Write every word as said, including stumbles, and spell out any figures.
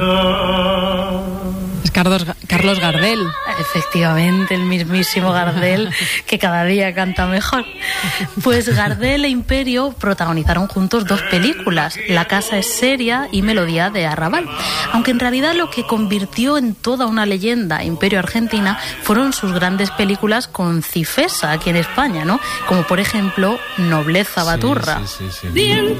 Es Carlos, Carlos Gardel. Efectivamente, el mismísimo Gardel, que cada día canta mejor. Pues Gardel e Imperio protagonizaron juntos dos películas, La casa es seria y Melodía de Arrabal. Aunque en realidad lo que convirtió en toda una leyenda Imperio Argentina fueron sus grandes películas con Cifesa aquí en España, ¿no? Como por ejemplo Nobleza Baturra. Sí, sí, sí, sí.